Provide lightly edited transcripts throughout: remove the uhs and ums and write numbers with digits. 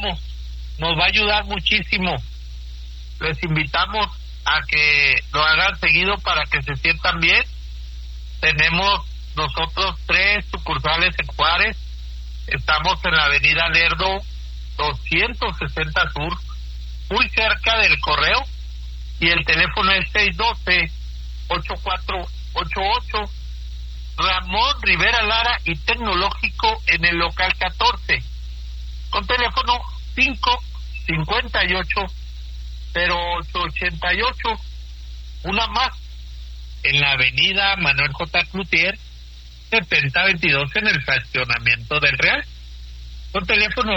invitamos, nos va a ayudar muchísimo. Les invitamos a que lo hagan seguido para que se sientan bien. Tenemos nosotros 3 sucursales en Juárez. Estamos en la avenida Lerdo 260 Sur, muy cerca del Correo, y el teléfono es 612-8488. Ramón Rivera Lara y Tecnológico en el local 14, con teléfono 558-0888. Una más en la avenida Manuel J. Cloutier 7022 en el fraccionamiento del Real, con teléfono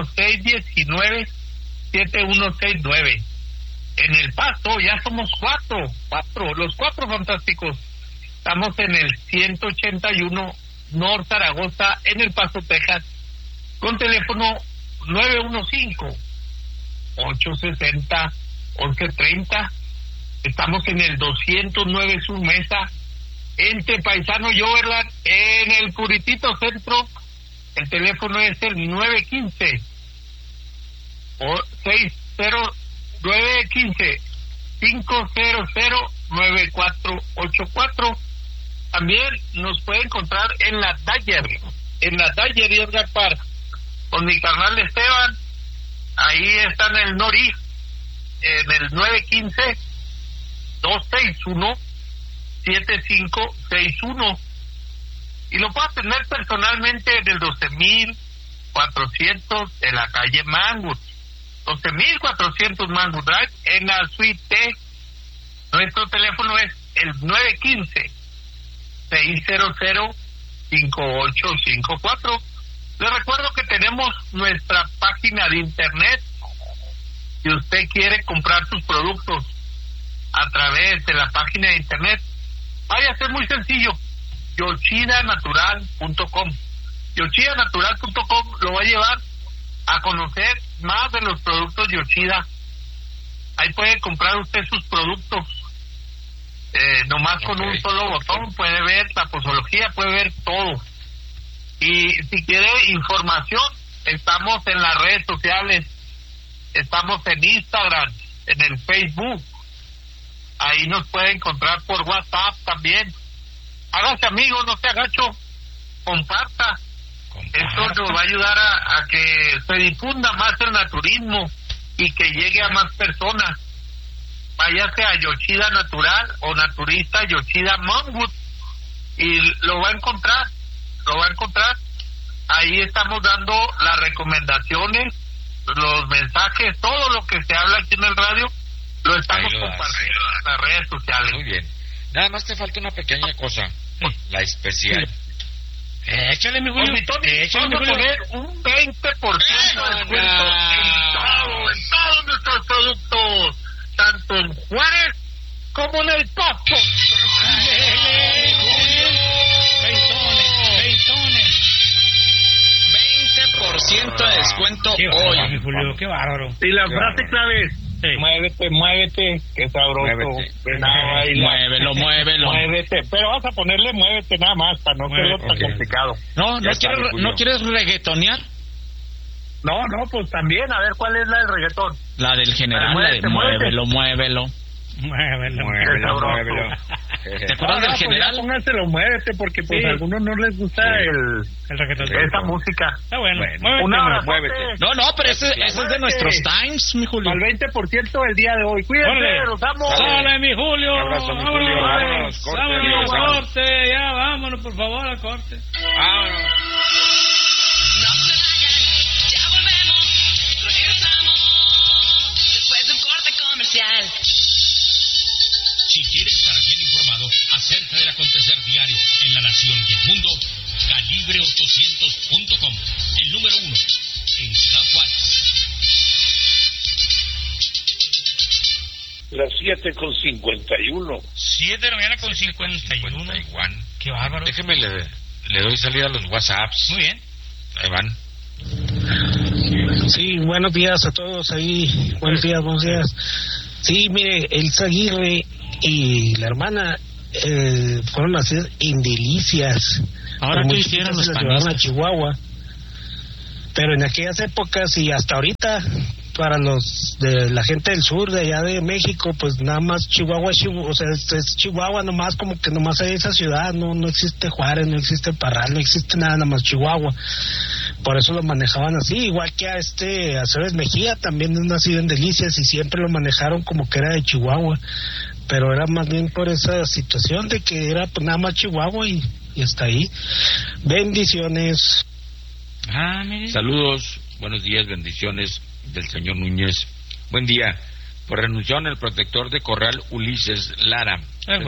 619-7169. En El Paso ya somos cuatro, los 4 fantásticos. Estamos en el 181 North Zaragoza en El Paso, Texas, con teléfono 915-860-1130. Estamos en el 209 Sur Mesa, en Tepaisano Yoverland, en el Puritito Centro. El teléfono es el 915-500-9484. También nos puede encontrar en la Dyer y Edgar Park, con mi carnal Esteban. Ahí está en el Nori, en el 915-261-7561. Y lo puedo atender personalmente en el 12400 de la calle Mangwood, 12400 Mangwood Drive, en la suite T. Nuestro teléfono es el 915-600-5854. Les recuerdo que tenemos nuestra página de internet. Si usted quiere comprar sus productos a través de la página de internet, vaya a ser muy sencillo: yochidanatural.com. yochidanatural.com lo va a llevar a conocer más de los productos Yochida. Ahí puede comprar usted sus productos nomás con un solo botón. Puede ver la posología, puede ver todo. Y si quiere información, estamos en las redes sociales. Estamos en Instagram, en el Facebook. Ahí nos puede encontrar por WhatsApp también. Hágase amigo, no se agacho. Comparta. Esto nos va a ayudar a que se difunda más el naturismo y que llegue a más personas. Váyase a Yochida Natural o Naturista Yochida Mangwood y lo va a encontrar. Ahí estamos dando las recomendaciones, los mensajes, todo lo que se habla aquí en el radio, lo estamos compartiendo en las redes sociales. Muy bien. Nada más te falta una pequeña cosa, la especial. Échale, mi Julio. Vamos a poner un 20% de descuento en todos nuestros productos, tanto en Juárez como en El Paso. Peitones. 20% de descuento hoy. Mi Julio, qué bárbaro. Y la frase clave es: muévete, qué sabroso. Muévelo. Muévete, pero vas a ponerle muévete nada más para no hacerlo tan complicado. ¿No quieres reggaetonear? No, pues también, a ver, ¿cuál es la del reggaetón? La del general, muévete, muévelo. ¿Te acuerdas del general? Pues pónganselo, muévete, porque pues a algunos no les gusta el reggaetón, esa música. Está bueno. Muévete. No, pero ese es de nuestros times, mi Julio. Al 20% el día de hoy. Cuídense, los amo. Dale, mi Julio. Abrazo, mi Julio. Vámonos al corte. Ya, vámonos, por favor, al corte. Si quiere estar bien informado acerca del acontecer diario en la nación y el mundo, calibre800.com, el número 1 en Ciudad Juárez. Las 7:51. 7 de la mañana con 51. Qué bárbaro. Déjeme, le doy salida a los WhatsApps. Muy bien. Ahí van. Sí, buenos días a todos ahí. Buenos días. Sí, mire, el Aguirre y la hermana fueron a hacer en Delicias. Ahora, ¿qué hicieron los panistas? A Chihuahua. Pero en aquellas épocas y hasta ahorita, para los de la gente del sur, de allá de México, pues nada más Chihuahua, o sea, es Chihuahua nomás, como que nomás hay esa ciudad, no existe Juárez, no existe Parral, no existe nada más Chihuahua. Por eso lo manejaban así, igual que a Aceves Mejía, también es nacido en Delicias y siempre lo manejaron como que era de Chihuahua, pero era más bien por esa situación de que era pues nada más Chihuahua y hasta ahí. Bendiciones. Saludos, buenos días, bendiciones del señor Núñez. Buen día. Por renunciaron el protector de Corral Ulises Lara.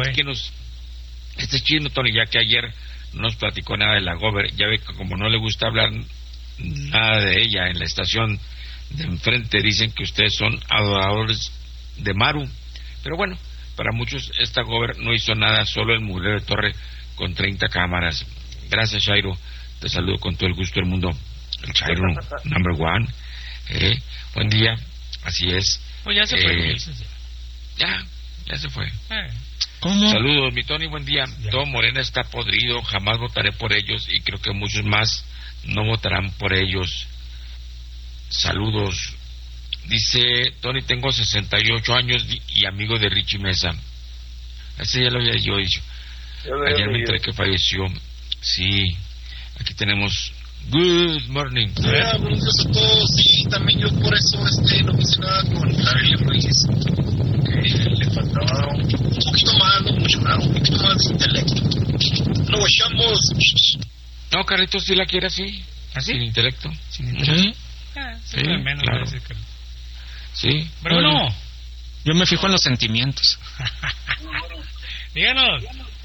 Este chino, Tony, ya que ayer no nos platicó nada de la Gober, ya ve que como no le gusta hablar nada de ella en la estación de enfrente, dicen que ustedes son adoradores de Maru. Pero bueno, para muchos esta Gober no hizo nada, solo el mugrero de torre con 30 cámaras. Gracias, Chairo. Te saludo con todo el gusto del mundo. El Chairo number one. Buen día. Así es. Pues ya se fue. Ya se fue. ¿Cómo? Saludos, mi Tony, buen día. Ya. Todo Morena está podrido, jamás votaré por ellos y creo que muchos más no votarán por ellos. Saludos. Dice Tony, tengo 68 años y amigo de Richie Mesa. Ese ya lo había yo dicho. Ayer me enteré que falleció. Sí, aquí tenemos Good morning. Buenos días a todos. Sí, también yo por eso no hice nada con Gabriel Ruiz, que le faltaba un poquito más, no mucho, un poquito más de intelecto. Lo echamos. No, Carlitos, si la quiere así. ¿Así? Sin intelecto. Sí. Sí, menos claro. parece que... Sí. Pero no. Yo me fijo en los sentimientos. Díganos.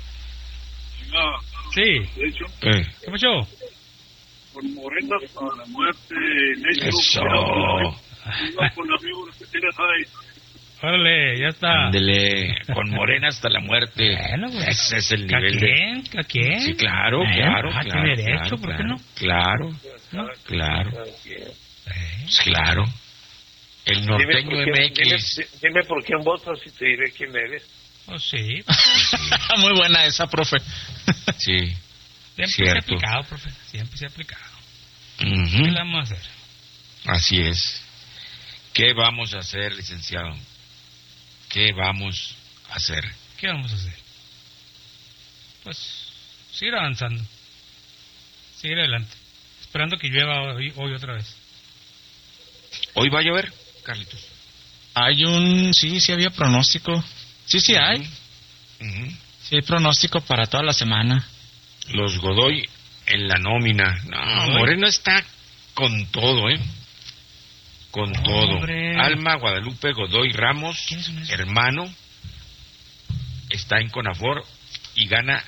Sí. De hecho, ¿Qué pasó? con Morena hasta la muerte, Eso. con amigos que tienes ahí. Órale, ya está. Ándele, con Morena hasta la muerte. Bueno, pues, ese es el nivel de... ¿A quién? Sí, claro, Claro, claro. tiene derecho, claro, ¿por qué no? Claro, ¿No? claro. Claro. El norteño MX. Dime por quién votas y te diré quién eres. Oh, sí. Muy buena esa, profe. Sí. Siempre Cierto. se ha aplicado, profe. Siempre se ha aplicado. Ujú. ¿Qué le vamos a hacer? Así es. ¿Qué vamos a hacer, licenciado? ¿Qué vamos a hacer? ¿Qué vamos a hacer? Pues seguir avanzando. Seguir adelante. Esperando que llueva hoy otra vez. ¿Hoy va a llover, Carlitos? Sí había pronóstico. Sí hay. Ujú. Sí hay pronóstico para toda la semana. Los Godoy en la nómina. No, Moreno está con todo, con todo. Hombre. Alma Guadalupe Godoy Ramos, ¿Quiénes son esos? hermano, está en CONAFOR y gana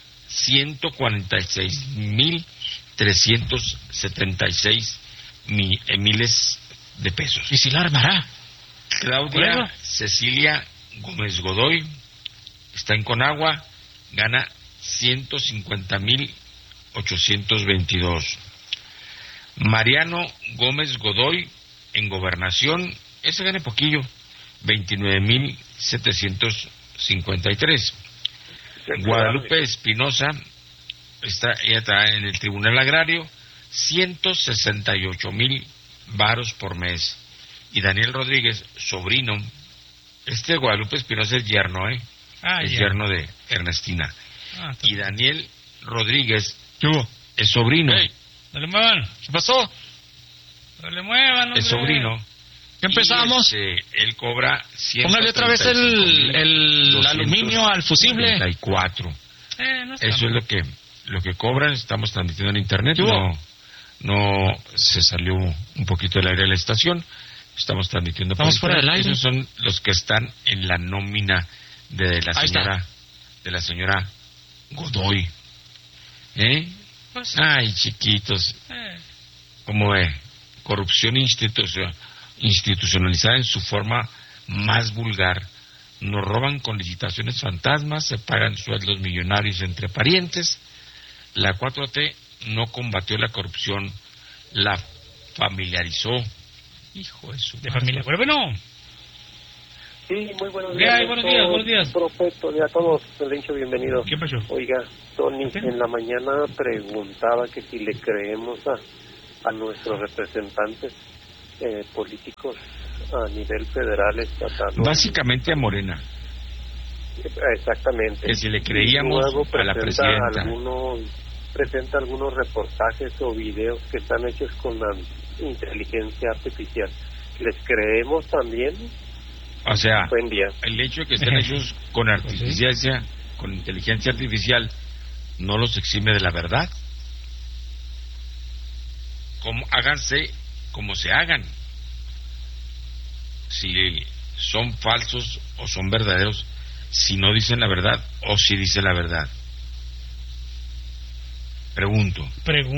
146,376 miles de pesos. ¿Y si la armará? Claudia ¿Luego? Cecilia Gómez Godoy está en Conagua, gana 150,822. Mariano Gómez Godoy en Gobernación, ese gana poquillo, 29,753. Guadalupe Espinosa ella está en el Tribunal Agrario, 168,000 varos por mes. Y Daniel Rodríguez, sobrino, Guadalupe Espinosa es yerno, es yerno de Ernestina. Y Daniel Rodríguez es sobrino. Hey, no le muevan. ¿Qué pasó? No le muevan, hombre. Es sobrino. ¿Qué empezamos? Él cobra 135,000. Póngale otra vez el aluminio al fusible. 34. No está Eso mal. es lo que cobran. Estamos transmitiendo en internet. ¿Qué hubo? No se salió un poquito del aire de la estación. Estamos transmitiendo. Estamos fuera del aire. Esos son los que están en la nómina de la Ahí señora, Godoy. Pues, Ay, chiquitos. Como corrupción institucionalizada en su forma más vulgar. Nos roban con licitaciones fantasmas, se pagan sueldos millonarios entre parientes. La 4T no combatió la corrupción, la familiarizó. Hijo de su de madre. familia. Bueno, Sí, muy buenos ¿Qué días. hay? Buenos días, buenos días. Profeto, a todos, Pelencho, bienvenido. ¿Qué pasó? Oiga, Tony, ¿Sí? en la mañana preguntaba que si le creemos a nuestros representantes políticos a nivel federal, estatal. Básicamente a Morena. Exactamente. Que si le creíamos a la presidenta. Presenta algunos reportajes o videos que están hechos con la inteligencia artificial. ¿Les creemos también? O sea, buen día. El hecho de que estén hechos con con inteligencia artificial, no los exime de la verdad. Háganse como se hagan. Si son falsos o son verdaderos, si no dicen la verdad o si dicen la verdad. Pregunto.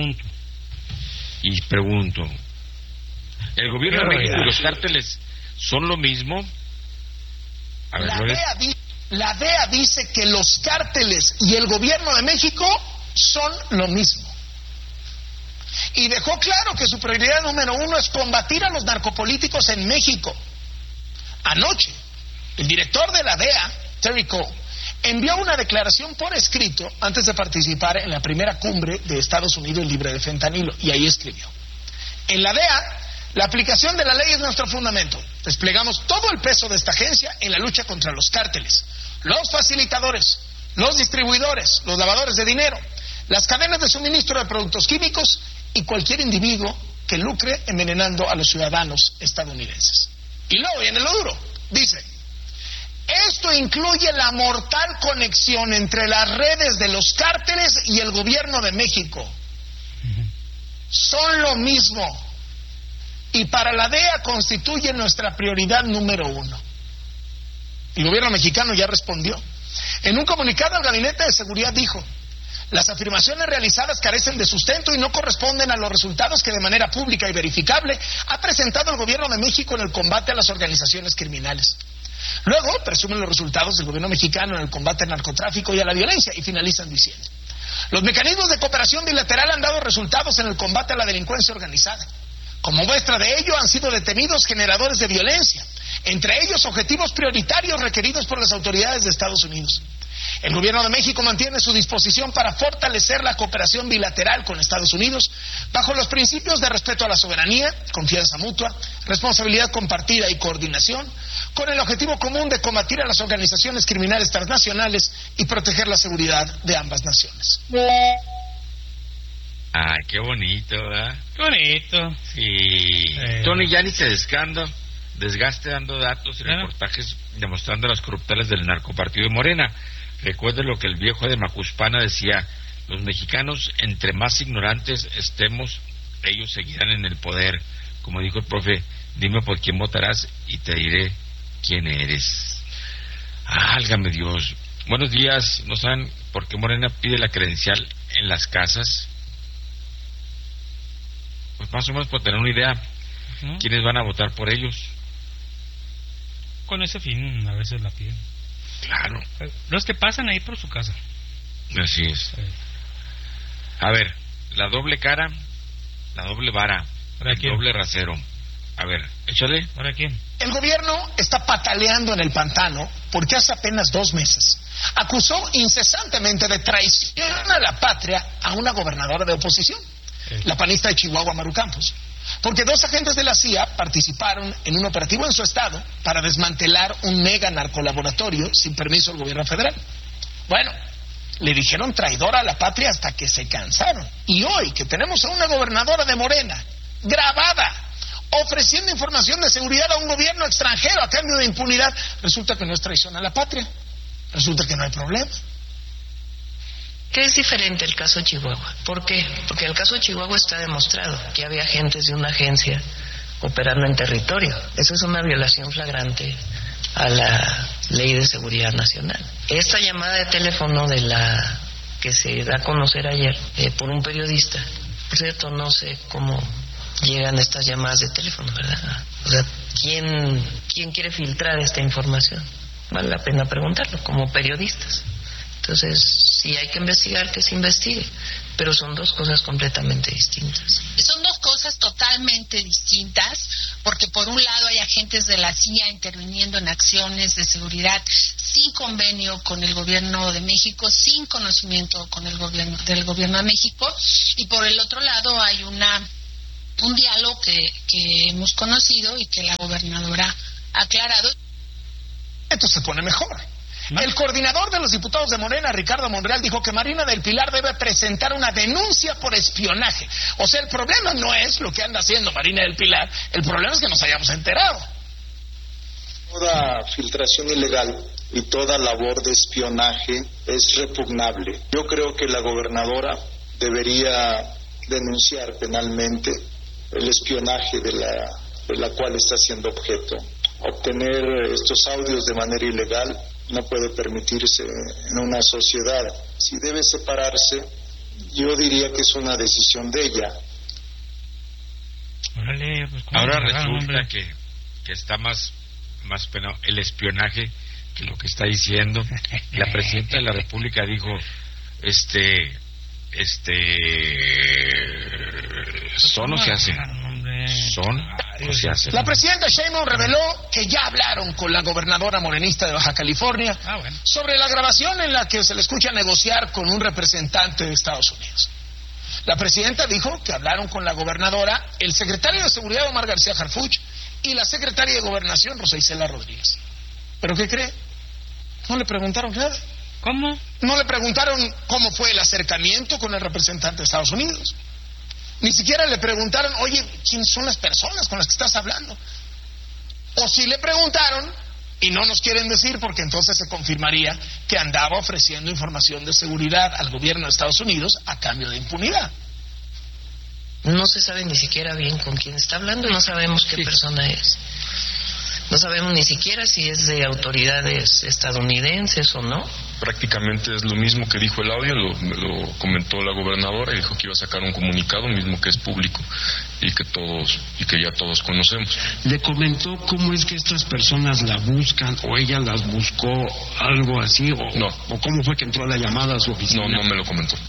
¿El gobierno de México y los cárteles son lo mismo? A ver, la DEA dice que los cárteles y el gobierno de México son lo mismo. Y dejó claro que su prioridad número 1 es combatir a los narcopolíticos en México. Anoche, el director de la DEA, Terry Cole, envió una declaración por escrito antes de participar en la primera cumbre de Estados Unidos libre de fentanilo, y ahí escribió: en la DEA, la aplicación de la ley es nuestro fundamento. Desplegamos todo el peso de esta agencia en la lucha contra los cárteles, los facilitadores, los distribuidores, los lavadores de dinero, las cadenas de suministro de productos químicos y cualquier individuo que lucre envenenando a los ciudadanos estadounidenses. Y luego viene lo duro. Dice: esto incluye la mortal conexión entre las redes de los cárteles y el gobierno de México. Son lo mismo. Y para la DEA constituye nuestra prioridad número 1. El gobierno mexicano ya respondió. En un comunicado, el Gabinete de Seguridad dijo: las afirmaciones realizadas carecen de sustento y no corresponden a los resultados que de manera pública y verificable ha presentado el gobierno de México en el combate a las organizaciones criminales. Luego presumen los resultados del gobierno mexicano en el combate al narcotráfico y a la violencia y finalizan diciendo: los mecanismos de cooperación bilateral han dado resultados en el combate a la delincuencia organizada. Como muestra de ello, han sido detenidos generadores de violencia, entre ellos objetivos prioritarios requeridos por las autoridades de Estados Unidos. El gobierno de México mantiene su disposición para fortalecer la cooperación bilateral con Estados Unidos bajo los principios de respeto a la soberanía, confianza mutua, responsabilidad compartida y coordinación, con el objetivo común de combatir a las organizaciones criminales transnacionales y proteger la seguridad de ambas naciones. Ay, qué bonito, ¿verdad? Qué bonito. Sí. Tony ya ni se desgaste dando datos y reportajes demostrando las corruptelas del narcopartido de Morena. Recuerde lo que el viejo de Macuspana decía: los mexicanos, entre más ignorantes estemos, ellos seguirán en el poder. Como dijo el profe: dime por quién votarás y te diré quién eres. Álgame Dios. Buenos días. ¿No saben por qué Morena pide la credencial en las casas? Pues más o menos por tener una idea, ¿quiénes van a votar por ellos? Con ese fin a veces la piden. Claro. Los que pasan ahí por su casa. Así es. A ver, la doble cara, la doble vara, el doble rasero. A ver, échale. ¿Para quién? El gobierno está pataleando en el pantano porque hace apenas 2 meses acusó incesantemente de traición a la patria a una gobernadora de oposición, la panista de Chihuahua, Maru Campos, porque 2 agentes de la CIA participaron en un operativo en su estado para desmantelar un mega narcolaboratorio sin permiso del gobierno federal. Bueno, le dijeron traidora a la patria hasta que se cansaron. Y hoy que tenemos a una gobernadora de Morena grabada ofreciendo información de seguridad a un gobierno extranjero a cambio de impunidad, resulta que no es traición a la patria, resulta que no hay problema. ¿Qué es diferente el caso Chihuahua? ¿Por qué? Porque el caso Chihuahua está demostrado que había agentes de una agencia operando en territorio. Eso es una violación flagrante a la Ley de Seguridad Nacional. Esta llamada de teléfono de la que se da a conocer ayer por un periodista, por cierto, no sé cómo llegan estas llamadas de teléfono, ¿verdad? O sea, ¿quién quiere filtrar esta información? Vale la pena preguntarlo, como periodistas. Entonces, si hay que investigar, que se investigue, pero son 2 cosas completamente distintas. Son 2 cosas totalmente distintas, porque por un lado hay agentes de la CIA interviniendo en acciones de seguridad sin convenio con el gobierno de México, sin conocimiento con el gobierno de México, y por el otro lado hay una un diálogo que hemos conocido y que la gobernadora ha aclarado. Esto se pone mejor. El coordinador de los diputados de Morena, Ricardo Monreal, dijo que Marina del Pilar debe presentar una denuncia por espionaje. O sea, el problema no es lo que anda haciendo Marina del Pilar, el problema es que nos hayamos enterado. Toda filtración ilegal y toda labor de espionaje es repugnable. Yo creo que la gobernadora debería denunciar penalmente el espionaje de la cual está siendo objeto. Obtener estos audios de manera ilegal no puede permitirse en una sociedad. Si debe separarse, yo diría que es una decisión de ella. Órale, pues, ahora resulta que está más penado el espionaje que lo que está diciendo. La presidenta de la República dijo, son o se hacen. Son o se hacen. La presidenta Sheinbaum reveló que ya hablaron con la gobernadora morenista de Baja California sobre la grabación en la que se le escucha negociar con un representante de Estados Unidos. La presidenta dijo que hablaron con la gobernadora, el secretario de Seguridad Omar García Harfuch y la secretaria de Gobernación Rosa Isela Rodríguez. ¿Pero qué cree? No le preguntaron nada. ¿Cómo? No le preguntaron cómo fue el acercamiento con el representante de Estados Unidos. Ni siquiera le preguntaron, oye, ¿quiénes son las personas con las que estás hablando? O si le preguntaron, y no nos quieren decir porque entonces se confirmaría que andaba ofreciendo información de seguridad al gobierno de Estados Unidos a cambio de impunidad. No se sabe ni siquiera bien con quién está hablando, no sabemos qué persona es. No sabemos ni siquiera si es de autoridades estadounidenses o no. Prácticamente es lo mismo que dijo el audio, lo comentó la gobernadora y dijo que iba a sacar un comunicado mismo que es público y que ya todos conocemos. ¿Le comentó cómo es que estas personas la buscan o ella las buscó, algo así? No. ¿O cómo fue que entró la llamada a su oficina? No me lo comentó.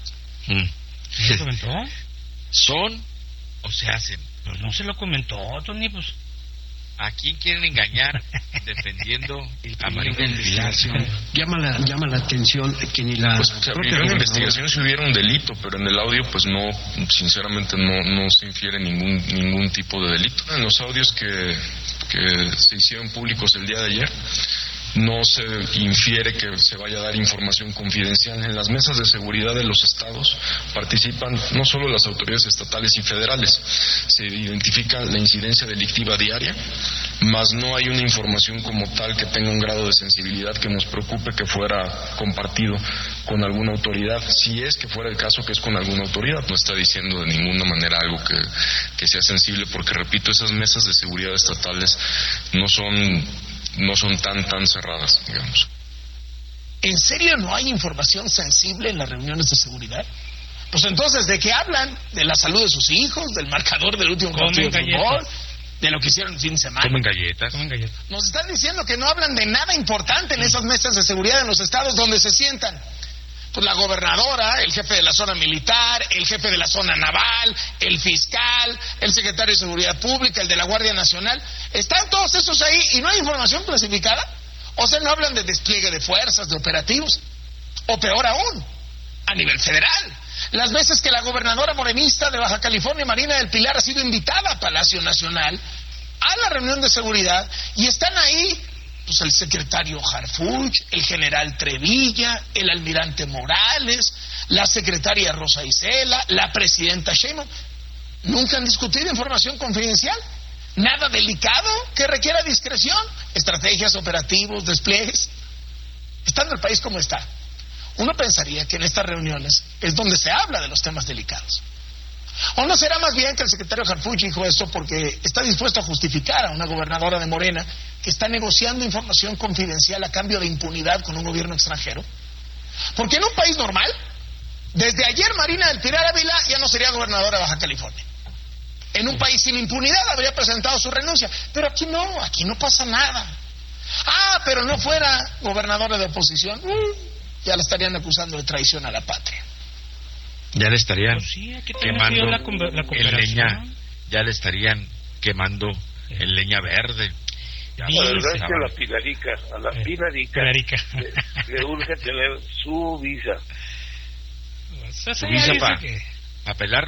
¿Se lo comentó? ¿Son o se hacen? Pues no se lo comentó, Tony, pues. ¿A quién quieren engañar defendiendo a Marina del Pilar? Llama la atención que ni la... Pues se abrió una investigación si hubiera un delito, pero en el audio pues no, sinceramente no se infiere ningún tipo de delito. En los audios que se hicieron públicos el día de ayer, no se infiere que se vaya a dar información confidencial. En las mesas de seguridad de los estados participan no solo las autoridades estatales y federales, se identifica la incidencia delictiva diaria, mas no hay una información como tal que tenga un grado de sensibilidad que nos preocupe que fuera compartido con alguna autoridad. Si es que fuera el caso que es con alguna autoridad, no está diciendo de ninguna manera algo que sea sensible, porque repito, esas mesas de seguridad estatales no son tan cerradas, digamos. ¿En serio no hay información sensible en las reuniones de seguridad? Pues entonces, ¿de qué hablan? ¿De la salud de sus hijos? ¿Del marcador del último partido de fútbol? ¿De lo que hicieron el fin de semana? Comen galletas. Nos están diciendo que no hablan de nada importante en esas mesas de seguridad en los estados donde se sientan. Pues la gobernadora, el jefe de la zona militar, el jefe de la zona naval, el fiscal, el secretario de Seguridad Pública, el de la Guardia Nacional, están todos esos ahí y no hay información clasificada. O sea, no hablan de despliegue de fuerzas, de operativos. O peor aún, a nivel federal. Las veces que la gobernadora morenista de Baja California, Marina del Pilar, ha sido invitada a Palacio Nacional a la reunión de seguridad y están ahí pues el secretario Harfuch, el general Trevilla, el almirante Morales, la secretaria Rosa Isela, la presidenta Sheinbaum. Nunca han discutido información confidencial, nada delicado que requiera discreción, estrategias, operativos, despliegues. Estando el país como está, uno pensaría que en estas reuniones es donde se habla de los temas delicados. ¿O no será más bien que el secretario Harfuch dijo esto porque está dispuesto a justificar a una gobernadora de Morena que está negociando información confidencial a cambio de impunidad con un gobierno extranjero? Porque en un país normal, desde ayer Marina del Pilar Ávila ya no sería gobernadora de Baja California. En un país sin impunidad habría presentado su renuncia. Pero aquí no pasa nada. Pero no fuera gobernadora de oposición, ya la estarían acusando de traición a la patria. Ya le estarían quemando en leña, ya le estarían quemando en leña verde. La verdad es que a la Pilarica le urge tener su visa. ¿Su visa para pelarle?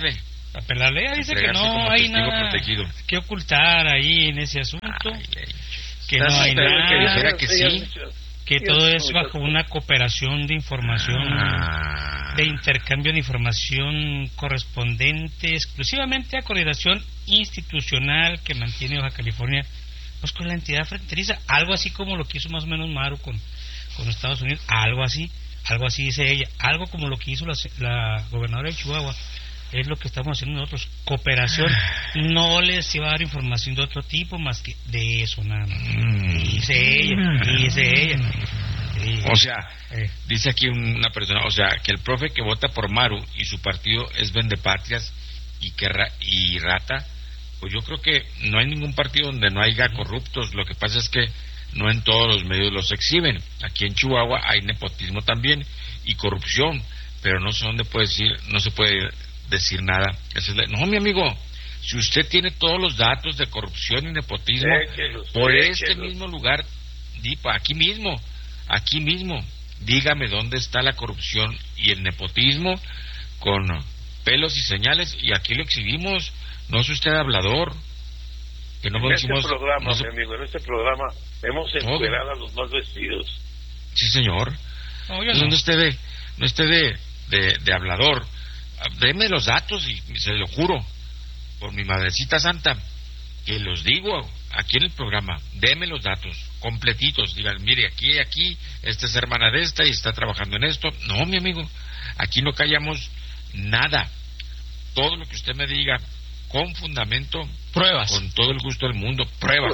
La ley dice que no hay nada que ocultar ahí en ese asunto, que no hay nada, que sí, que todo es bajo una cooperación de información, de intercambio de información correspondente exclusivamente a coordinación institucional que mantiene Baja California pues con la entidad fronteriza, algo así como lo que hizo más o menos Maru con Estados Unidos, algo así dice ella, algo como lo que hizo la gobernadora de Chihuahua. Es lo que estamos haciendo nosotros, cooperación. No les iba a dar información de otro tipo más que de eso nada más. Dice ella. O sea, dice aquí una persona, o sea, que el profe que vota por Maru y su partido es vendepatrias y rata, pues yo creo que no hay ningún partido donde no haya corruptos. Lo que pasa es que no en todos los medios los exhiben. Aquí en Chihuahua hay nepotismo también y corrupción, pero no sé dónde puede decir, no se puede decir nada. No, mi amigo, si usted tiene todos los datos de corrupción y nepotismo por este mismo lugar, aquí mismo, dígame dónde está la corrupción y el nepotismo con pelos y señales, y aquí lo exhibimos. No es usted hablador. Que no en este decimos, programa, mi amigo, en este programa hemos encuerado a los más vestidos. Sí, señor. No esté de hablador. Deme los datos y se lo juro por mi madrecita santa que los digo aquí en el programa. Deme los datos completitos. Digan, mire, aquí esta es hermana de esta y está trabajando en esto. No, mi amigo, aquí no callamos nada. Todo lo que usted me diga con fundamento, pruebas, con todo el gusto del mundo, pruebas.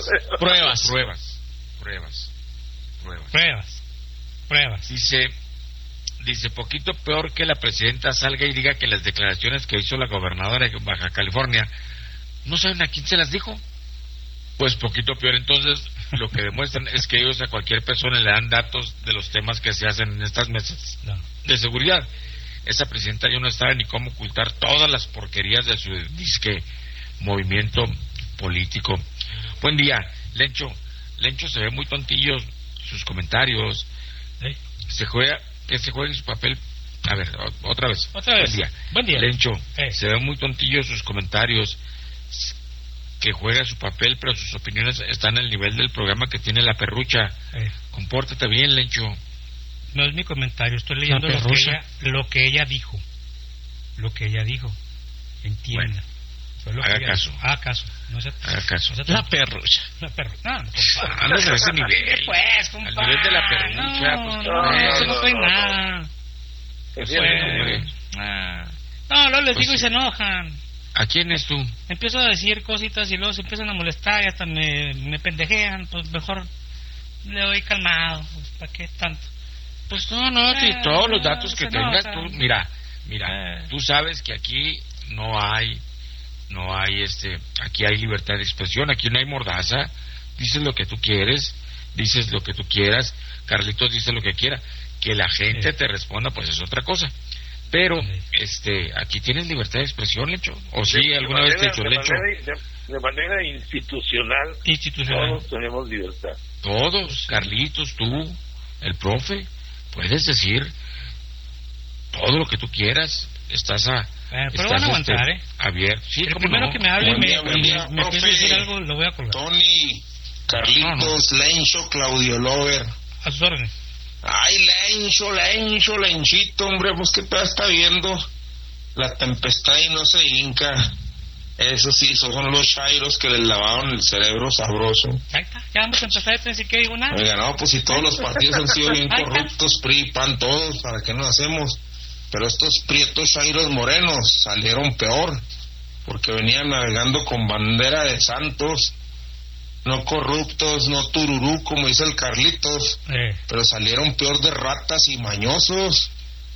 Dice, poquito peor que la presidenta salga y diga que las declaraciones que hizo la gobernadora de Baja California, ¿no saben a quién se las dijo? Pues poquito peor. Entonces, lo que demuestran es que ellos a cualquier persona le dan datos de los temas que se hacen en estas mesas de seguridad. Esa presidenta ya no sabe ni cómo ocultar todas las porquerías de su disque movimiento político. Buen día, Lencho se ve muy tontillo sus comentarios. Se juegue su papel. A ver, otra vez. Buen día. Lencho, se ve muy tontillo sus comentarios. Que juega su papel, pero sus opiniones están al nivel del programa que tiene la perrucha. Compórtate bien, Lencho. No es mi comentario, estoy leyendo lo que ella dijo. Entienda. Bueno, haga caso. Haga caso. La perrucha. No, a ese nivel. Pues, al nivel de la perrucha. No soy nada. No, les digo y se enojan. ¿A quién es tú? Empiezo a decir cositas y luego se empiezan a molestar y hasta me pendejean. Pues mejor le doy calmado. Pues, ¿para qué tanto? Pues todos los datos que tengas tú, mira, tú sabes que aquí no hay aquí hay libertad de expresión, aquí no hay mordaza, dices lo que tú quieres, dices lo que tú quieras, Carlitos dice lo que quiera, que la gente te responda pues es otra cosa, pero aquí tienes libertad de expresión, Lencho, o sí, alguna vez te he hecho, Lencho. De manera institucional, todos tenemos libertad. Todos, Carlitos, tú, el profe, puedes decir todo lo que tú quieras, estás pero van a aguantar, abierto. Sí, el primero que me hable y me empieza a decir algo, lo voy a colgar. Tony, Carlitos, Lencho, Claudio Lover. A sus órdenes. Ay, Lenchito, hombre, pues que todavía está viendo la tempestad y no se hinca. Eso sí, esos son los chairos que les lavaron el cerebro sabroso. Ahí está, ya vamos a empezar, ni siquiera digo nada. Oiga, no, pues si todos los partidos han sido bien corruptos, PRI, PAN, todos, ¿para qué nos hacemos? Pero estos prietos chairos morenos salieron peor, porque venían navegando con bandera de santos, no corruptos, no tururú, como dice el Carlitos, pero salieron peor de ratas y mañosos.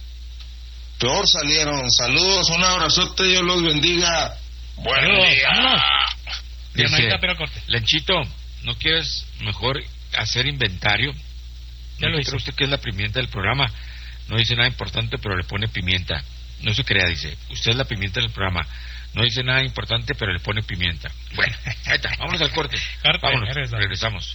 Peor salieron. Saludos, un abrazote, Dios los bendiga. Buen día. Dice, Lenchito, ¿no quieres mejor hacer inventario? Ya lo hice. Usted que es la pimienta del programa. No dice nada importante, pero le pone pimienta. No se crea, dice. Usted es la pimienta del programa. No dice nada importante, pero le pone pimienta. Bueno, ahí está. Vámonos al corte. Vámonos. Regresamos.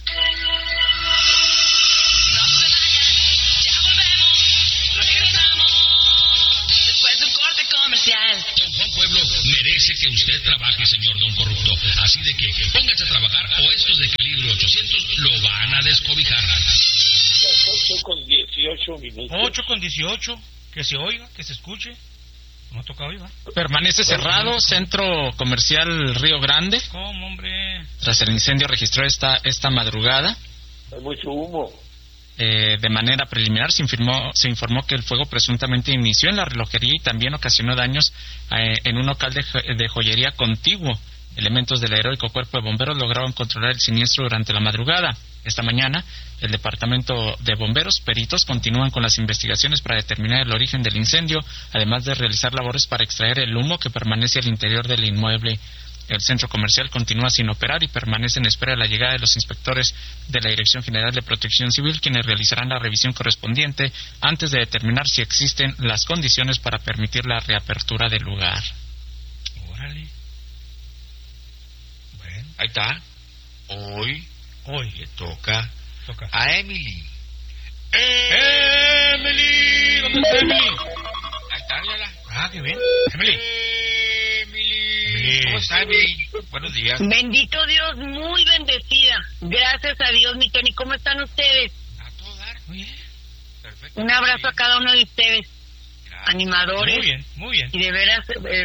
Después de un corte comercial. Don Juan pueblo merece que usted trabaje, señor don corrupto. Así de que póngase a trabajar o estos de calibre 800 lo van a descobijar. Las 8:18. 8:18. Que se oiga, que se escuche. No toca oír, ¿va? Permanece cerrado Centro Comercial Río Grande. ¿Cómo, hombre? Tras el incendio registrado esta madrugada. Hay mucho humo. De manera preliminar se informó que el fuego presuntamente inició en la relojería y también ocasionó daños en un local de joyería contiguo. Elementos del heroico cuerpo de bomberos lograron controlar el siniestro durante la madrugada. Esta mañana, el Departamento de Bomberos, peritos, continúan con las investigaciones para determinar el origen del incendio, además de realizar labores para extraer el humo que permanece al interior del inmueble. El centro comercial continúa sin operar y permanece en espera de la llegada de los inspectores de la Dirección General de Protección Civil, quienes realizarán la revisión correspondiente antes de determinar si existen las condiciones para permitir la reapertura del lugar. Órale. Bueno, ahí está. Hoy le toca a Emily. ¡Emily! ¿Dónde está Emily? Ahí está, mírala. Ah, qué bien. Emily. ¿Cómo está, Emily? Buenos días. Bendito Dios, muy bendecida. Gracias a Dios, mi Tony. ¿Cómo están ustedes? A todo dar. Muy bien. Perfecto. Un abrazo a cada uno de ustedes. Gracias. Animadores. Muy bien. Y de veras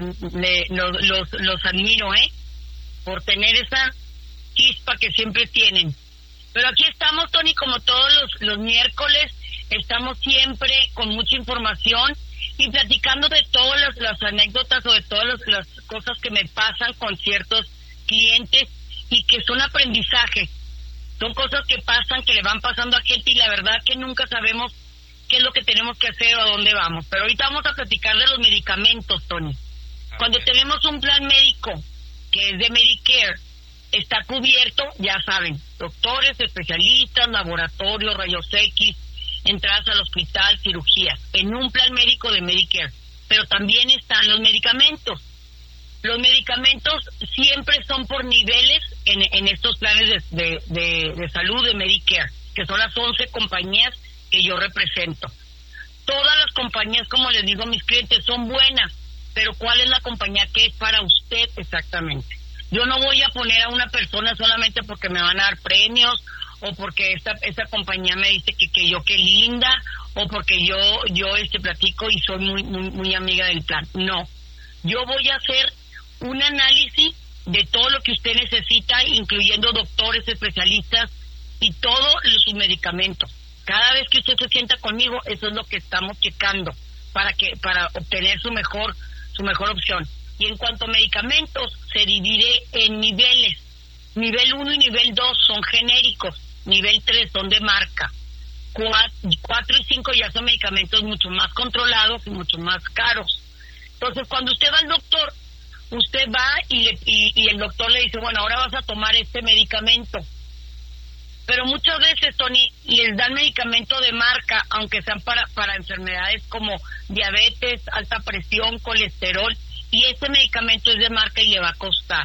los admiro, por tener esa chispa que siempre tienen. Pero aquí estamos, Tony, como todos los miércoles, estamos siempre con mucha información y platicando de todas las anécdotas o de todas las cosas que me pasan con ciertos clientes y que son aprendizaje. Son cosas que pasan, que le van pasando a gente y la verdad que nunca sabemos qué es lo que tenemos que hacer o a dónde vamos. Pero ahorita vamos a platicar de los medicamentos, Tony. Cuando tenemos un plan médico que es de Medicare, está cubierto, ya saben, doctores, especialistas, laboratorios, rayos X, entradas al hospital, cirugías, en un plan médico de Medicare. Pero también están los medicamentos. Los medicamentos siempre son por niveles en estos planes de salud de Medicare, que son las 11 compañías que yo represento. Todas las compañías, como les digo a mis clientes, son buenas, pero ¿cuál es la compañía que es para usted exactamente? Yo no voy a poner a una persona solamente porque me van a dar premios o porque esta compañía me dice que yo qué linda o porque yo platico y soy muy amiga del plan. No, yo voy a hacer un análisis de todo lo que usted necesita, incluyendo doctores, especialistas y todos sus medicamentos. Cada vez que usted se sienta conmigo, eso es lo que estamos checando para obtener su mejor opción. Y en cuanto a medicamentos, se divide en niveles. Nivel 1 y nivel 2 son genéricos. Nivel 3 son de marca. 4 y 5 ya son medicamentos mucho más controlados y mucho más caros. Entonces, cuando usted va al doctor, usted va y el doctor le dice, bueno, ahora vas a tomar este medicamento. Pero muchas veces, Tony, les dan medicamento de marca, aunque sean para enfermedades como diabetes, alta presión, colesterol, y ese medicamento es de marca y le va a costar.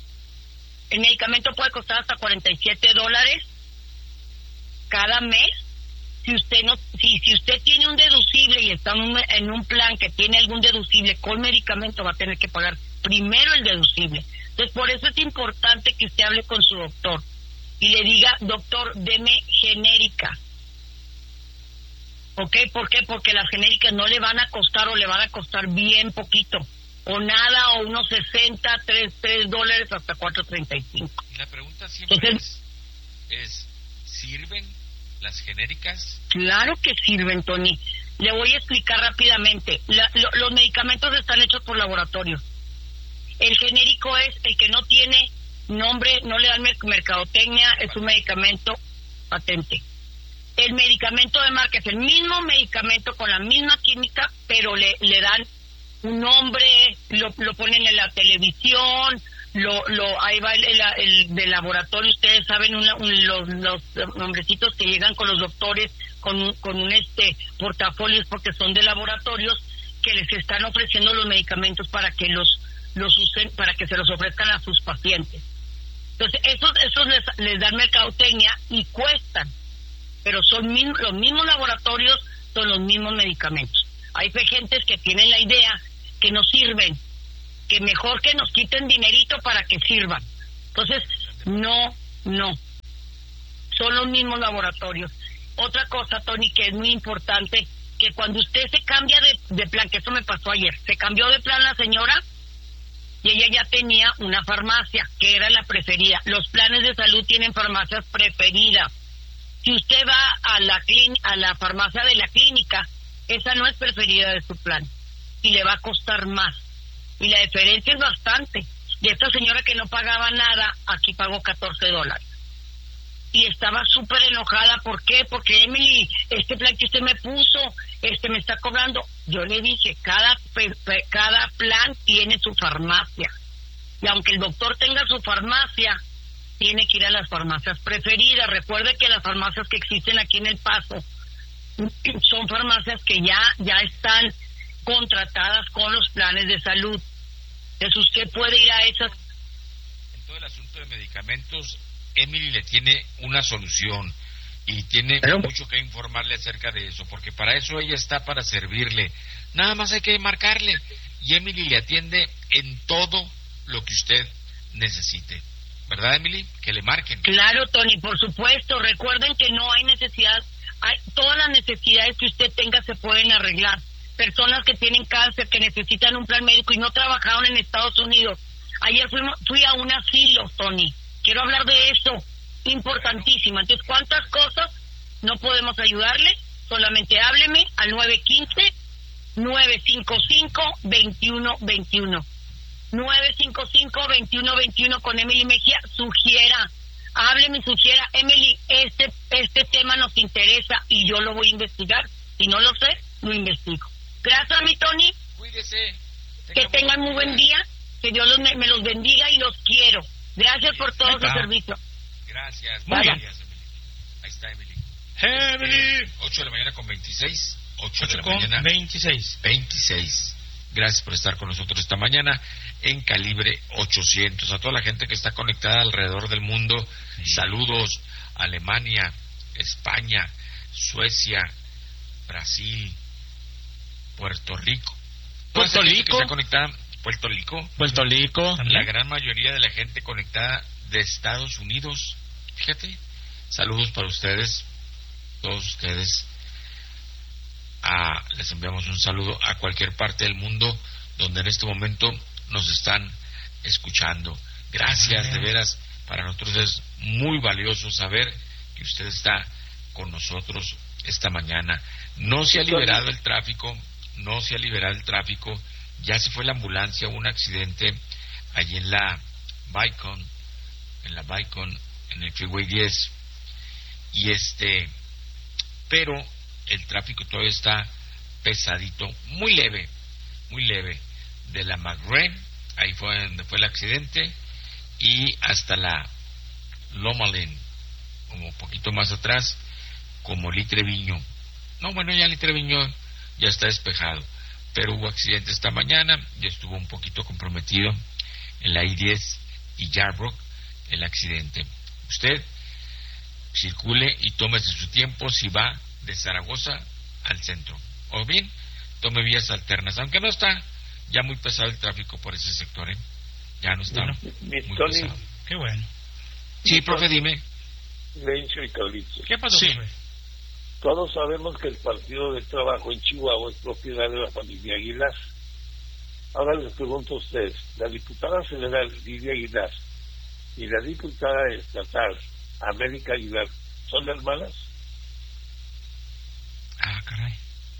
El medicamento puede costar hasta $47 cada mes. Si usted tiene un deducible y está en un plan que tiene algún deducible con medicamento, va a tener que pagar primero el deducible. Entonces, por eso es importante que usted hable con su doctor y le diga, doctor, deme genérica. ¿Ok? ¿Por qué? Porque las genéricas no le van a costar o le van a costar bien poquito. O nada, o unos $60, $3 hasta $4.35. Y la pregunta siempre es, ¿sirven las genéricas? Claro que sirven, Tony. Le voy a explicar rápidamente. Los medicamentos están hechos por laboratorios. El genérico es el que no tiene nombre, no le dan mercadotecnia, es un medicamento patente. El medicamento de marca es el mismo medicamento con la misma química, pero le dan un nombre, lo ponen en la televisión, ahí va el de laboratorio. Ustedes saben los nombrecitos que llegan con los doctores con un portafolios, porque son de laboratorios que les están ofreciendo los medicamentos para que los usen, para que se los ofrezcan a sus pacientes. Entonces esos les dan mercadotecnia y cuestan, pero son los mismos laboratorios, son los mismos medicamentos. Hay gentes que tienen la idea que no sirven, que mejor que nos quiten dinerito para que sirvan. Entonces, no. Son los mismos laboratorios. Otra cosa, Tony, que es muy importante, que cuando usted se cambia de plan, que eso me pasó ayer, se cambió de plan la señora y ella ya tenía una farmacia, que era la preferida. Los planes de salud tienen farmacias preferidas. Si usted va a la farmacia de la clínica, esa no es preferida de su plan y le va a costar más. Y la diferencia es bastante. De esta señora que no pagaba nada, aquí pagó $14. Y estaba súper enojada. ¿Por qué? Porque Emily, este plan que usted me puso, me está cobrando. Yo le dije, cada plan tiene su farmacia. Y aunque el doctor tenga su farmacia, tiene que ir a las farmacias preferidas. Recuerde que las farmacias que existen aquí en El Paso son farmacias que ya están contratadas con los planes de salud. Entonces usted puede ir a esas. En todo el asunto de medicamentos, Emily le tiene una solución y tiene mucho que informarle acerca de eso, porque para eso ella está, para servirle. Nada más hay que marcarle y Emily le atiende en todo lo que usted necesite. ¿Verdad, Emily? Que le marquen. Claro, Tony, por supuesto. Recuerden que no hay necesidad. Todas las necesidades que usted tenga se pueden arreglar. Personas que tienen cáncer, que necesitan un plan médico y no trabajaron en Estados Unidos. Ayer fui a un asilo, Tony. Quiero hablar de eso, importantísima. Entonces, ¿cuántas cosas no podemos ayudarle? Solamente hábleme al 915-955-2121. 955-2121 con Emily Mejía. Hábleme, sugiera, Emily, este tema nos interesa y yo lo voy a investigar. Si no lo sé, lo investigo. Gracias a mi Tony. Cuídese. Que tengan muy buen día. Que Dios me los bendiga y los quiero. Gracias por todo su servicio. Gracias. Vaya. Gracias, Emily. Ahí está Emily. Emily. 8 de la mañana con 26. 8 de la con mañana 26. Gracias por estar con nosotros esta mañana en Calibre 800. A toda la gente que está conectada alrededor del mundo, saludos. Alemania, España, Suecia, Brasil, Puerto Rico. Puerto Rico. Que está conectada, Puerto Rico. La gran mayoría de la gente conectada de Estados Unidos. Fíjate, saludos para ustedes, todos ustedes. Les enviamos un saludo a cualquier parte del mundo donde en este momento nos están escuchando. Gracias, de veras, para nosotros es muy valioso saber que usted está con nosotros esta mañana. No se ha liberado el tráfico, ya se fue la ambulancia. Hubo un accidente allí en la Bicon, en el Freeway 10, y pero el tráfico todavía está pesadito, muy leve, de la McRae, ahí fue donde fue el accidente, y hasta la Lomalin, como un poquito más atrás, como Litreviño. No, bueno, ya Litreviño ya está despejado, pero hubo accidente esta mañana, ya estuvo un poquito comprometido en la I-10 y Yarbrough el accidente. Usted circule y tómese su tiempo si va de Zaragoza al centro, o bien tome vías alternas, aunque no está ya muy pesado el tráfico por ese sector, ya no está muy pesado. Qué bueno. Sí, profe, dime. Lencho y Carlitos. ¿Qué pasó, profe? Todos sabemos que el Partido del Trabajo en Chihuahua es propiedad de la familia Aguilar. Ahora les pregunto a ustedes, la diputada federal Lidia Aguilar y la diputada estatal América Aguilar, ¿son hermanas? Ah, caray.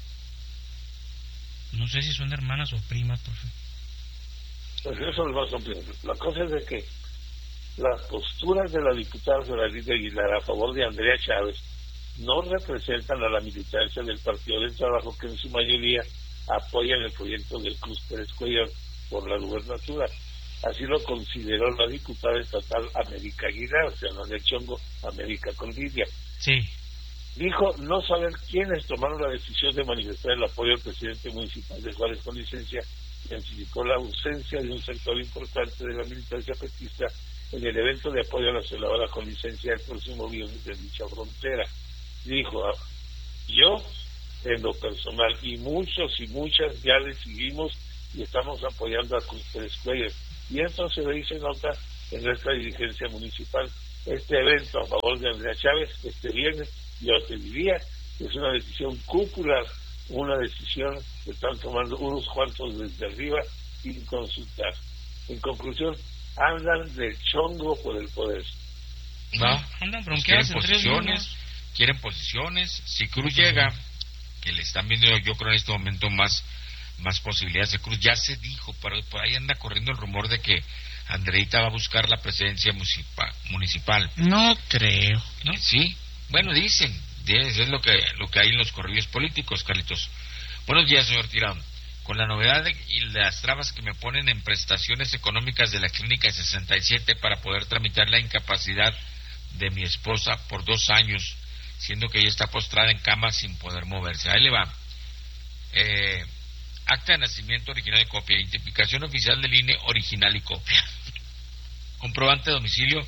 No sé si son hermanas o primas, profe. Pues eso es más complejo. La cosa es de que las posturas de la diputada federal Lidia Aguilar a favor de Andrea Chávez no representan a la militancia del Partido del Trabajo, que en su mayoría apoyan el proyecto del Cruz Pérez Cuellar por la gubernatura. Así lo consideró la diputada estatal América Aguilar, o sea, no del chongo, América con Lidia. Sí. Dijo no saber quiénes tomaron la decisión de manifestar el apoyo al presidente municipal de Juárez con licencia, y anticipó la ausencia de un sector importante de la militancia petista en el evento de apoyo a la senadora con licencia el próximo viernes de dicha frontera. Dijo, yo en lo personal y muchos y muchas ya decidimos y estamos apoyando a Cruz Pérez Cuellar. Y esto se ve y se nota en nuestra dirigencia municipal. Este evento a favor de Andrea Chávez este viernes, yo te diría, es una decisión cúpula, una decisión que están tomando unos cuantos desde arriba sin consultar. En conclusión, andan de chongo por el poder. No, andan bronqueados entre ellos. Quieren posiciones. Si Cruz llega, que le están viendo, yo creo en este momento más posibilidades de Cruz. Ya se dijo, pero por ahí anda corriendo el rumor de que Andreita va a buscar la presidencia municipal. No creo, ¿no? Sí, bueno, dicen, es lo que hay en los corrillos políticos, Carlitos. Buenos días, señor Tirado. Con la novedad y las trabas que me ponen en prestaciones económicas de la Clínica 67 para poder tramitar la incapacidad de mi esposa por 2 años, siendo que ella está postrada en cama sin poder moverse. Ahí le va. Acta de nacimiento original y copia, identificación oficial del INE original y copia, comprobante de domicilio.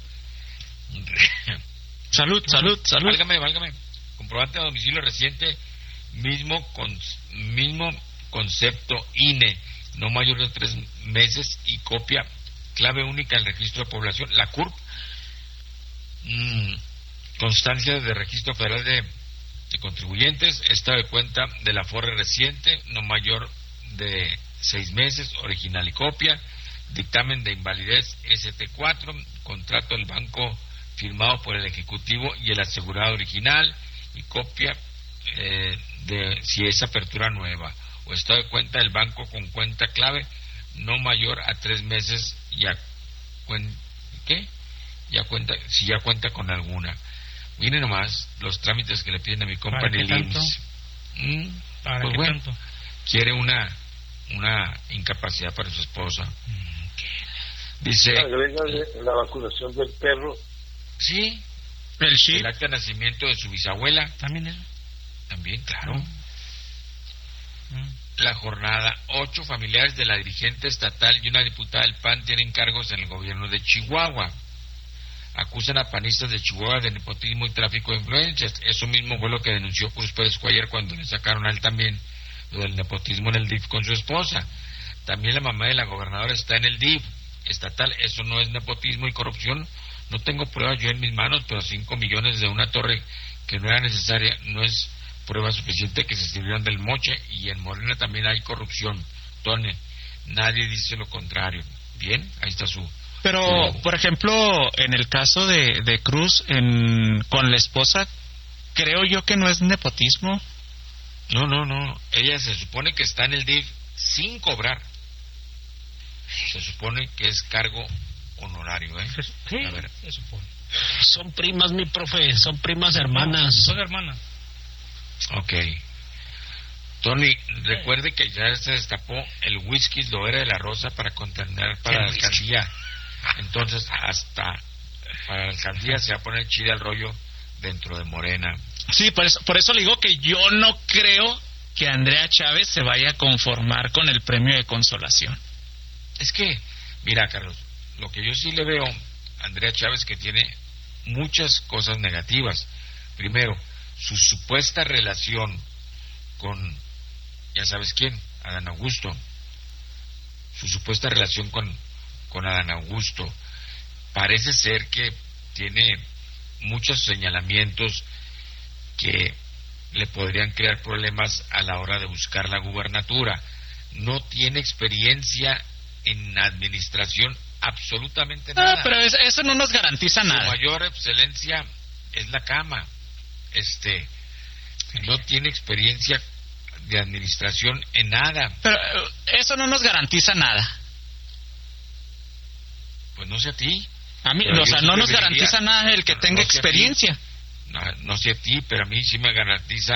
Salud. Válgame. Comprobante de domicilio reciente, mismo concepto INE, no mayor de 3 meses, y copia, clave única en el registro de población, la CURP, constancia de registro federal de contribuyentes, estado de cuenta de la FORRE reciente, no mayor de 6 meses, original y copia, dictamen de invalidez ST4, contrato del banco firmado por el Ejecutivo y el asegurado original, y copia de si es apertura nueva, o estado de cuenta del banco con cuenta clave no mayor a 3 meses, si ya cuenta con alguna. Miren nomás los trámites que le piden a mi compa en el IMSS. Pues bueno, tanto? Quiere una incapacidad para su esposa. Dice la vacunación del perro. Sí, el chip, el acta de nacimiento de su bisabuela. También, claro. La jornada, 8 familiares de la dirigente estatal y una diputada del PAN tienen cargos en el gobierno de Chihuahua. Acusan a panistas de Chihuahua de nepotismo y tráfico de influencias. Eso mismo fue lo que denunció Cruz Pérez Cuellar cuando le sacaron a él también lo del nepotismo en el DIF con su esposa. También la mamá de la gobernadora está en el DIF estatal. Eso no es nepotismo y corrupción. No tengo pruebas yo en mis manos, pero 5 millones de una torre que no era necesaria no es prueba suficiente que se sirvieron del moche. Y en Morena también hay corrupción, Tony. Nadie dice lo contrario. Bien, ahí está su... Pero, por ejemplo, en el caso de Cruz con la esposa, creo yo que no es nepotismo. No. Ella se supone que está en el DIF sin cobrar. Se supone que es cargo honorario, ¿eh? Sí, se supone. Son primas, mi profe, son primas hermanas. Son hermanas. Ok. Tony, recuerde que ya se destapó el whisky Loera de la Rosa para contener para la alcaldía. Entonces, hasta para la alcaldía se va a poner chida el rollo dentro de Morena. Sí, por eso le digo que yo no creo que Andrea Chávez se vaya a conformar con el premio de consolación. Es que, mira, Carlos, lo que yo sí le veo a Andrea Chávez que tiene muchas cosas negativas. Primero, su supuesta relación con, ya sabes quién, Adán Augusto. Su supuesta relación con Adán Augusto. Parece ser que tiene muchos señalamientos que le podrían crear problemas a la hora de buscar la gubernatura. No tiene experiencia en administración absolutamente nada. Pero eso no nos garantiza nada. Su mayor excelencia es la cama. No tiene experiencia de administración en nada. Pero eso no nos garantiza nada. Pues no sé a ti. A mí, o sea, no nos garantiza nada el que tenga experiencia. No sé a ti, pero a mí sí me garantiza,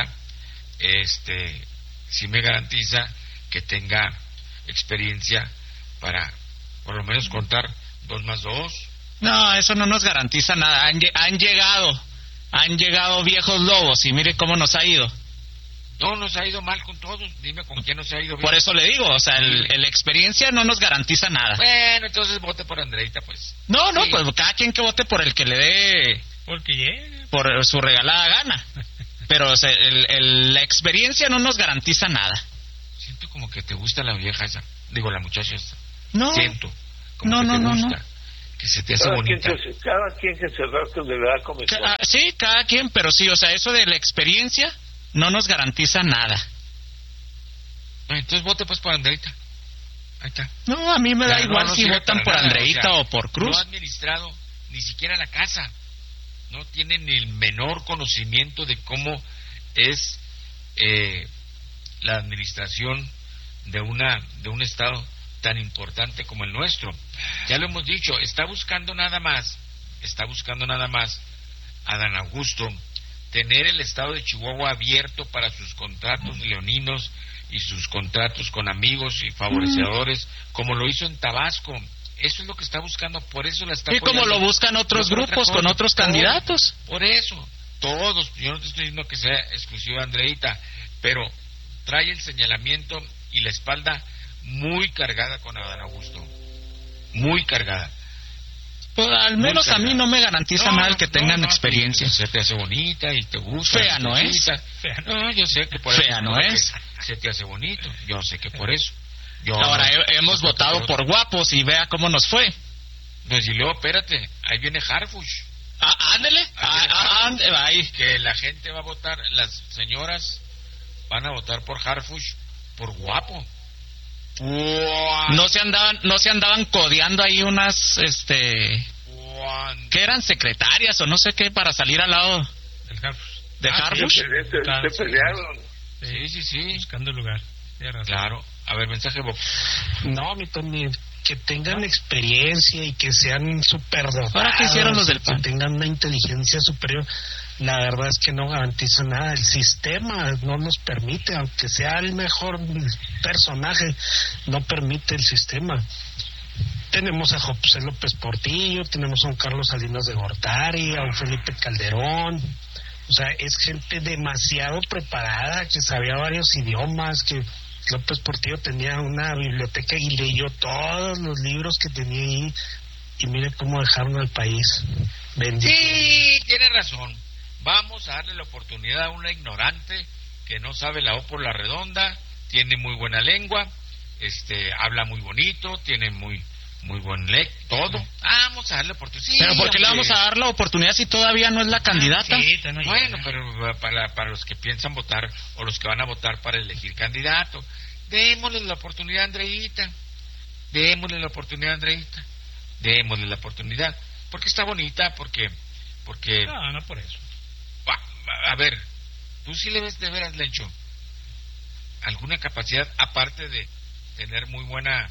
que tenga experiencia para, por lo menos, contar 2 más 2. No, eso no nos garantiza nada. Han llegado viejos lobos y mire cómo nos ha ido. No, nos ha ido mal con todos. Dime con quién nos ha ido bien. Por eso le digo, o sea, la experiencia no nos garantiza nada. Bueno, entonces vote por Andreita, pues. No, sí. Pues cada quien que vote por el que le dé... Porque llegue. Por su regalada gana. Pero o sea, la experiencia no nos garantiza nada. Siento como que te gusta la vieja esa. Digo, la muchacha esta. No. Siento. Como que te gusta, no. Que se te hace bonita. Cada quien que se rasque donde le da comezón. Sí, cada quien, pero sí, o sea, eso de la experiencia no nos garantiza nada. Entonces vote pues por Andreita. Ahí está. No, a mí me da igual si votan por nada, Andreita o por Cruz. No ha administrado ni siquiera la casa. No tiene ni el menor conocimiento de cómo es la administración de un estado tan importante como el nuestro. Ya lo hemos dicho, está buscando nada más a Dan Augusto tener el estado de Chihuahua abierto para sus contratos leoninos y sus contratos con amigos y favorecedores, como lo hizo en Tabasco. Eso es lo que está buscando, por eso la está apoyando. Y como lo buscan otros grupos con otros candidatos. Por eso, todos, yo no te estoy diciendo que sea exclusivo de Andreita, pero trae el señalamiento y la espalda muy cargada con Adán Augusto. Muy cargada. Pues al menos a mí no me garantiza nada el que tengan experiencia. Se te hace bonita y te gusta. Fea no es. Fea. No, yo sé que por eso. Fea no es. Se te hace bonito. Yo sé que por eso. Ahora hemos votado por guapos y vea cómo nos fue. Pues y luego, espérate, ahí viene Harfuch. Ándele. Ahí. Que la gente va a votar, las señoras van a votar por Harfuch por guapo. No se andaban codeando ahí unas que eran secretarias o no sé qué para salir al lado de Harfuch. Se pelearon. Sí. Buscando el lugar. Claro. A ver, mensaje, Bob. No, mi Tony, que tengan experiencia y que sean súper dotados. ¿Para qué hicieron los del PAN? Que tengan una inteligencia superior. La verdad es que no garantiza nada. El sistema no nos permite, aunque sea el mejor personaje, no permite el sistema. Tenemos a José López Portillo, tenemos a un Carlos Salinas de Gortari, a un Felipe Calderón. O sea, es gente demasiado preparada, que sabía varios idiomas, que López Portillo tenía una biblioteca y leyó todos los libros que tenía ahí. Y mire cómo dejaron al país. Bendito. Sí, tiene razón. Vamos a darle la oportunidad a una ignorante que no sabe la O por la redonda, tiene muy buena lengua, habla muy bonito, tiene muy buen todo. Vamos a darle la oportunidad. Sí, pero ¿por qué le vamos a dar la oportunidad si todavía no es la candidata? Sí, bueno, pero para los que piensan votar o los que van a votar para elegir candidato, démosle la oportunidad a Andreita. Démosle la oportunidad. Porque está bonita, porque... No por eso. A ver, ¿tú sí le ves de veras, Lencho, alguna capacidad aparte de tener muy buena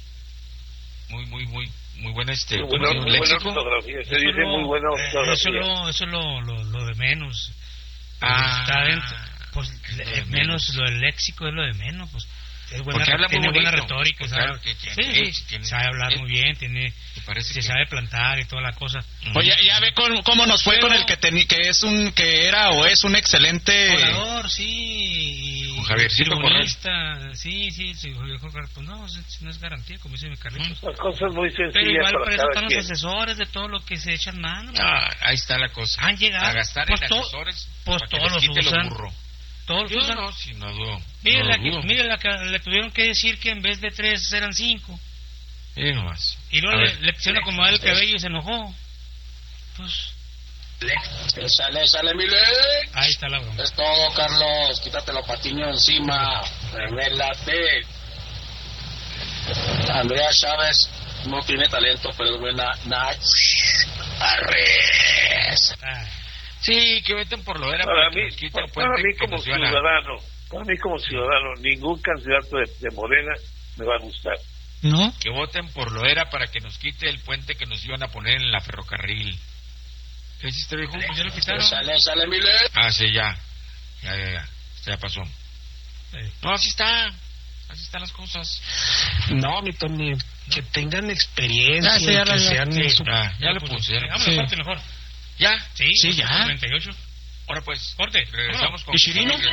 léxico? Ortografía, se dice muy buena ortografía. Eso es lo de menos. Está dentro, pues menos lo del léxico es lo de menos, pues. Es buena, tiene buena retórica, sabe hablar muy bien, se sabe plantar y toda la cosa. Oye, ya ve cómo nos fue con el que era o es un excelente orador, sí, Javiercito tribunista, sí, pues no es garantía, como dice mi Carlitos. Las cosas muy sencillas. Pero igual para eso están los asesores de todo lo que se echan mano. Ahí está la cosa. Han llegado a gastar pues en asesores, pues todos los usan. Todos yo no, si no dudo. Mire la que le tuvieron que decir que en vez de 3 eran 5. Nomás. Y luego le quisieron acomodar el cabello y se enojó. Pues. Sale, Mile. Ahí está la broma. Es todo, Carlos. Quítate los patiños encima. Revélate. Andrea Chávez no tiene talento, pero es buena. Arres. Sí, que meten por lo era para mí como ciudadano, ningún candidato de Morena me va a gustar. ¿No? Que voten por lo era para que nos quite el puente que nos iban a poner en la ferrocarril. ¿Qué hiciste, viejo? Pues ya lo quitaron. Sale, Mile. Sí, ya pasó. No, así están las cosas. No, mi Tony, que tengan experiencia, que sean... Ya lo puse. Parte mejor. ¿Ya? Sí, ya. 38. Ahora pues, corte. Regresamos con... ¿Y Chirino? No se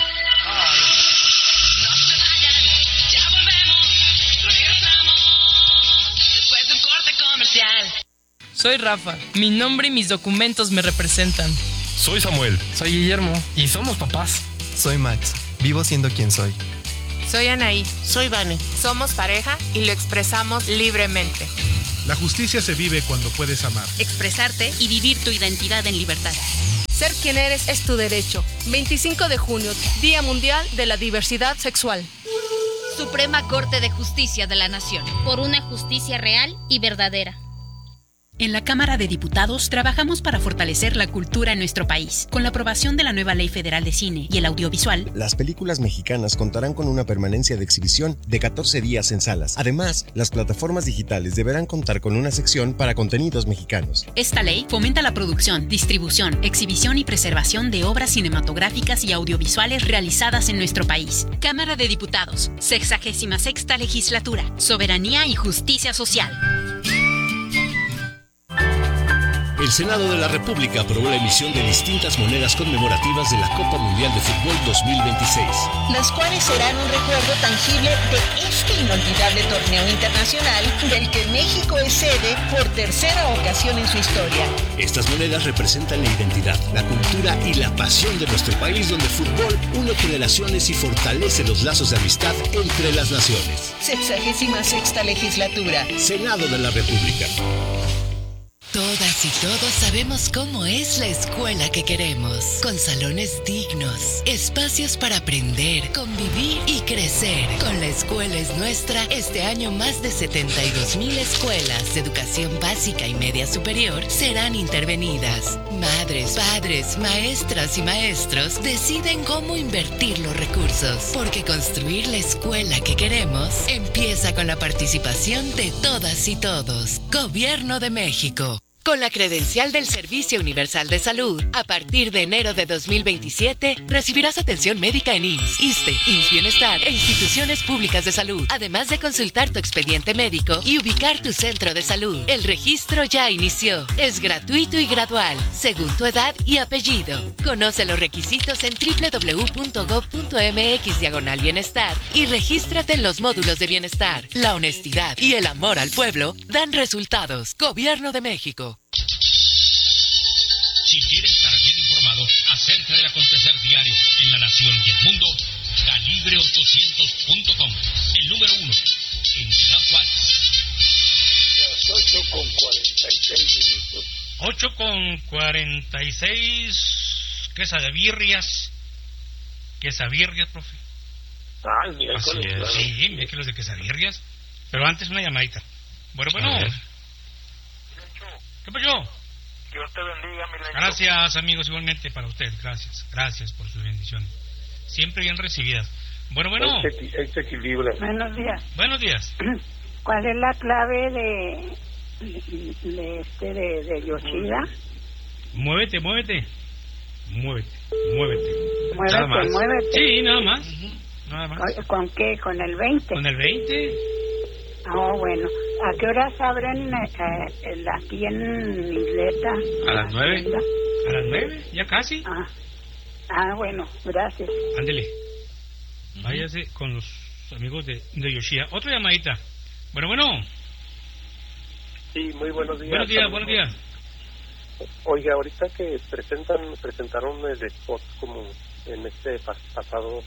vayan, ya volvemos. Regresamos después de un corte comercial. Soy Rafa. Mi nombre y mis documentos me representan. Soy Samuel. Soy Guillermo. Y somos papás. Soy Max. Vivo siendo quien soy. Soy Anaí. Soy Vane. Somos pareja y lo expresamos libremente. La justicia se vive cuando puedes amar. Expresarte y vivir tu identidad en libertad. Ser quien eres es tu derecho. 25 de junio, Día Mundial de la Diversidad Sexual. Suprema Corte de Justicia de la Nación. Por una justicia real y verdadera. En la Cámara de Diputados trabajamos para fortalecer la cultura en nuestro país. Con la aprobación de la nueva Ley Federal de Cine y el Audiovisual, las películas mexicanas contarán con una permanencia de exhibición de 14 días en salas. Además, las plataformas digitales deberán contar con una sección para contenidos mexicanos. Esta ley fomenta la producción, distribución, exhibición y preservación de obras cinematográficas y audiovisuales realizadas en nuestro país. Cámara de Diputados, 66ª Legislatura, Soberanía y Justicia Social. El Senado de la República aprobó la emisión de distintas monedas conmemorativas de la Copa Mundial de Fútbol 2026. Las cuales serán un recuerdo tangible de este inolvidable torneo internacional del que México es sede por tercera ocasión en su historia. Estas monedas representan la identidad, la cultura y la pasión de nuestro país, donde el fútbol une generaciones y fortalece los lazos de amistad entre las naciones. 66ª Legislatura. Senado de la República. Todas y todos sabemos cómo es la escuela que queremos, con salones dignos, espacios para aprender, convivir y crecer. Con La Escuela es Nuestra, este año más de 72,000 escuelas de educación básica y media superior serán intervenidas. Madres, padres, maestras y maestros deciden cómo invertir los recursos, porque construir la escuela que queremos empieza con la participación de todas y todos. Gobierno de México. Con la credencial del Servicio Universal de Salud, a partir de enero de 2027, recibirás atención médica en IMSS, ISSSTE, IMSS Bienestar e instituciones públicas de salud, además de consultar tu expediente médico y ubicar tu centro de salud. El registro ya inició. Es gratuito y gradual, según tu edad y apellido. Conoce los requisitos en www.gov.mx/bienestar y regístrate en los módulos de bienestar. La honestidad y el amor al pueblo dan resultados. Gobierno de México. Si quiere estar bien informado acerca del acontecer diario en la nación y el mundo, calibre800.com, el número 1 en Ciudad Juárez. Las 8:46 minutos. 8:46, quesadillas, profe. Ah, el miércoles, claro. Sí, miércoles de quesadillas. Pero antes una llamadita. Bueno. ¿Qué pasó? Dios te bendiga, mi Lencho. Gracias, amigos, igualmente para usted. Gracias por sus bendiciones. Siempre bien recibidas. Bueno. Este equilibrio. Buenos días. Buenos días. ¿Cuál es la clave de Yoshida? Muévete. Nada más. Muévete. Sí, nada más. ¿Con qué? ¿Con el 20? ¿Con el 20? Oh, bueno. ¿A qué horas abren aquí en Isleta? A las 9. ¿A las 9? ¿Ya casi? Bueno, gracias. Ándele. Váyase con los amigos de Yoshida. Otra llamadita. Bueno. Sí, muy buenos días. Buenos días. Oiga, ahorita que presentaron el spot como en este pasado,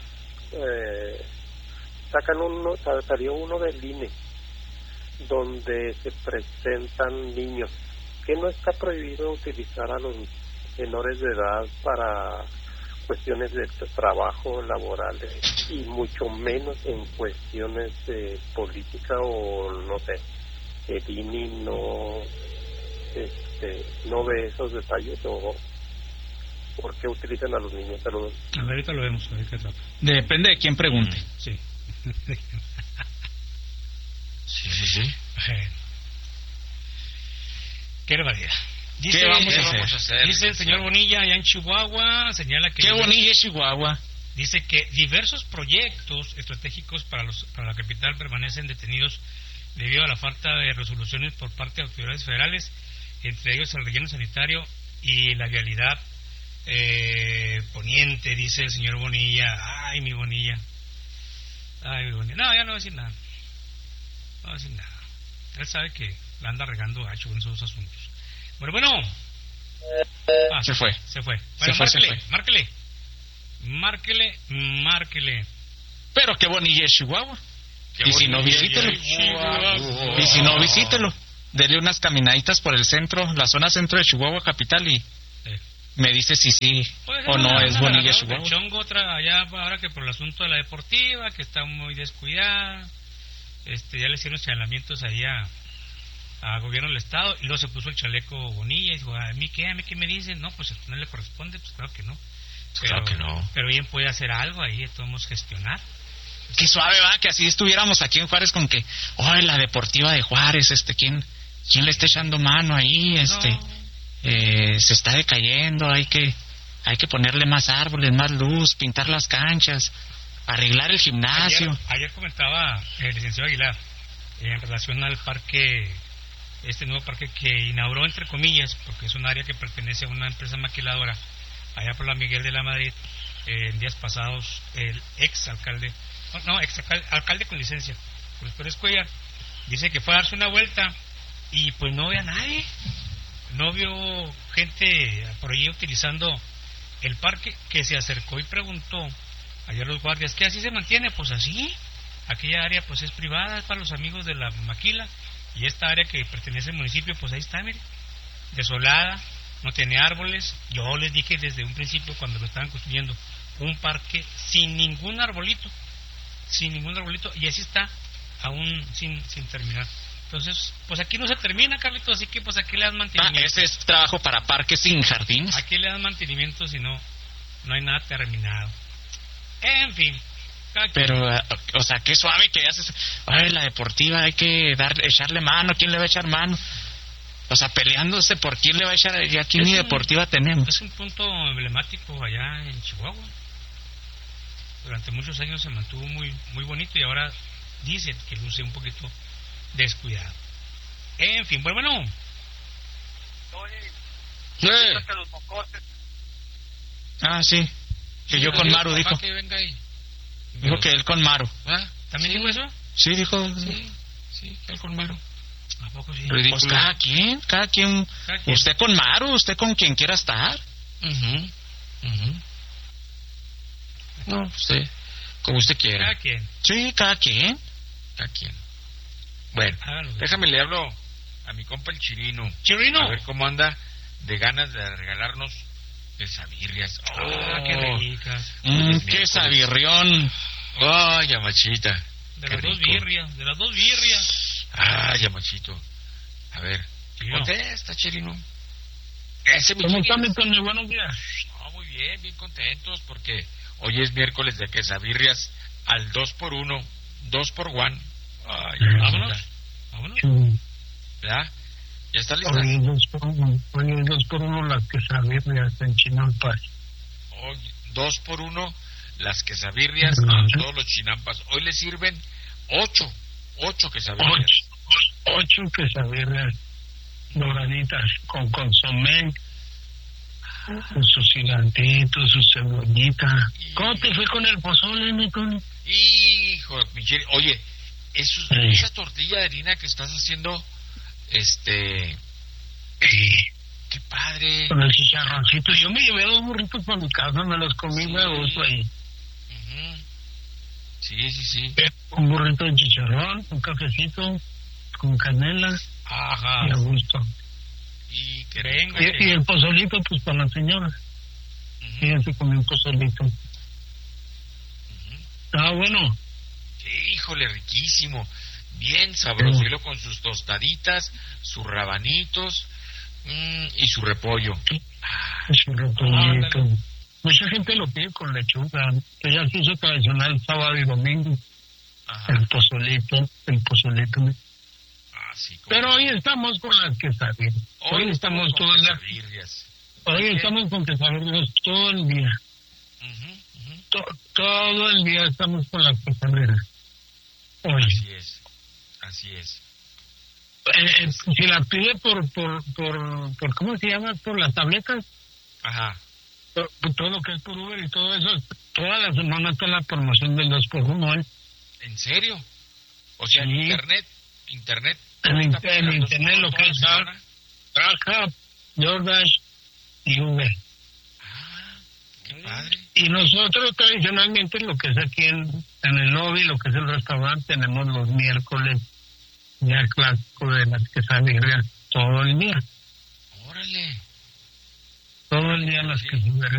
salió uno del INE, donde se presentan niños, que no está prohibido utilizar a los menores de edad para cuestiones de trabajo laborales y mucho menos en cuestiones de política o no sé. El INE no ve esos detalles o por qué utilizan a los niños. Saludos. A ver, ahorita lo vemos, a ver qué trata. Depende de quién pregunte. Sí. Sí. Qué barbaridad. ¿Qué vamos a hacer? Dice el señor Bonilla allá en Chihuahua, señala que... ¿Qué Bonilla es Chihuahua? Dice que diversos proyectos estratégicos para la capital permanecen detenidos debido a la falta de resoluciones por parte de autoridades federales, entre ellos el relleno sanitario y la vialidad poniente, dice el señor Bonilla. Ay, mi Bonilla. No, ya no va a decir nada. Él sabe que la anda regando gacho en esos asuntos. Bueno. Se fue. Bueno, márquele. Pero qué bonilla es Chihuahua. Y si no, visítelo. Y si no, visítelo. Dele unas caminaditas por el centro, la zona centro de Chihuahua capital y me dice si sí o no es bonilla Chihuahua. Chongo otra allá ahora que por el asunto de la deportiva, que está muy descuidada. Ya le hicieron señalamientos ahí a gobierno del estado y luego se puso el chaleco Bonilla y dijo, ¿a mí qué me dicen? No, pues no le corresponde, pues claro que no. Claro que no. Pero bien puede hacer algo ahí, podemos gestionar. Qué suave va, que así estuviéramos aquí en Juárez con que, la deportiva de Juárez, ¿quién le está echando mano ahí? Se está decayendo, hay que ponerle más árboles, más luz, pintar las canchas, arreglar el gimnasio. Ayer comentaba el licenciado Aguilar en relación al parque, nuevo parque que inauguró entre comillas, porque es un área que pertenece a una empresa maquiladora allá por la Miguel de la Madrid. En días pasados el alcalde con licencia, Luis Pérez Cuellar, dice que fue a darse una vuelta y pues no ve a nadie, no vio gente por allí utilizando el parque, que se acercó y preguntó allá a los guardias que así se mantiene. Pues así, aquella área pues es privada, es para los amigos de la maquila, y esta área que pertenece al municipio pues ahí está, mire, desolada, no tiene árboles. Yo les dije desde un principio cuando lo estaban construyendo, un parque sin ningún arbolito, y así está aún sin terminar. Entonces, pues aquí no se termina, Carlitos, así que pues aquí le dan mantenimiento. Ese es trabajo para parques sin jardines. Aquí le dan mantenimiento, si no hay nada terminado. En fin. Pero, qué suave que haces. La deportiva hay que echarle mano. ¿Quién le va a echar mano? Peleándose por quién le va a echar. Y aquí ni deportiva tenemos. Es un punto emblemático allá en Chihuahua. Durante muchos años se mantuvo muy, muy bonito y ahora dicen que luce un poquito descuidado. En fin, bueno. Sí. Que yo con Maru, dijo. Que venga ahí. Dijo que él con Maru. ¿También dijo eso? Sí, dijo. Sí, él con Maru. ¿A poco sí? Pues cada quien. Usted con Maru, usted con quien quiera estar. No, usted, como usted quiera. Cada quien. Sí, cada quien. Bueno, déjame le hablo a mi compa el Chirino. A ver cómo anda de ganas de regalarnos quesabirrias. Qué ricas. Qué sabirrión. Yamachita. De las dos birrias. Yamachito. A ver, contesta, Chirino. ¿Cómo están, mi Tony? Buenos días. Muy bien contentos porque hoy es miércoles de quesabirrias al 2x1, 2x1. Vámonos. ¿Ya? ¿Ya está lista? Hoy es 2x1 las quesabirrias en Chinampas. Hoy 2x1 las quesabirrias a todos los chinampas. Hoy le sirven 8 quesabirrias. 8 quesabirrias doraditas con consomé, con sus cilantritos, su cebollita. ¿Cómo te fue con el pozole, mi Tony? Hijo, Michelle, oye, esa tortilla de harina que estás haciendo, qué padre. Con el chicharroncito. Yo me llevé 2 burritos para mi casa, me los comí de gusto ahí. Sí. Un burrito de chicharrón, un cafecito con canela. Ajá. Y a gusto. Y el pozolito, pues para la señora. Ella se comió un pozolito. Bueno. Híjole, riquísimo. Bien sabroso. Y luego con sus tostaditas, sus rabanitos y su repollo. Su repollito. Mucha gente lo pide con lechuga. Ella se hizo tradicional sábado y domingo. El pozolito. Pero hoy estamos con las quesadillas. Hoy estamos con quesadillas. Hoy estamos con quesadillas todo el día. Todo el día estamos con las quesadillas. Hoy. Así es. Si las pide por ¿cómo se llama? Por las tabletas. Todo lo que es por Uber y todo eso, toda la semana está la promoción del 2x1, ¿eh? ¿En serio? O sea, en internet. En internet lo que es Traja, DoorDash y Uber. Qué padre. Y nosotros tradicionalmente lo que es aquí en el lobby, lo que es el restaurante, tenemos los miércoles ya clásico de las quesadillas todo el día. Órale. Todo el día las quesadillas.